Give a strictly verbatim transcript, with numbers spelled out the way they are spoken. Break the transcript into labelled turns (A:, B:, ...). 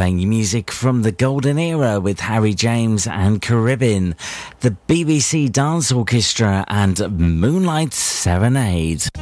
A: playing you music from the Golden Era with Harry James and Caribbean, the B B C Dance Orchestra and Moonlight Serenade.